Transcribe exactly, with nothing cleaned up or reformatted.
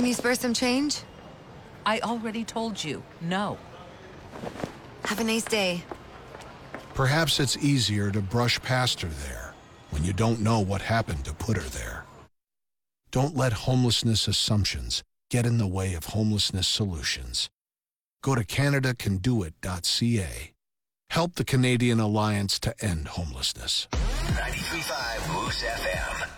Can you spare some change? I already told you, no. Have a nice day. Perhaps it's easier to brush past her there when you don't know what happened to put her there. Don't let homelessness assumptions get in the way of homelessness solutions. Go to Canada Can Do It dot C A. Help the Canadian Alliance to End Homelessness. ninety-three point five Moose F M.